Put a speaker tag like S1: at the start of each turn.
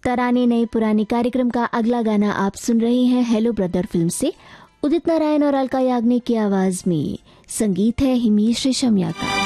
S1: तराने नए पुराने कार्यक्रम का अगला गाना आप सुन रहे हैं हेलो ब्रदर फिल्म से। उदित नारायण और अलका याग्निक की आवाज में संगीत है हिमेश रेशमिया का।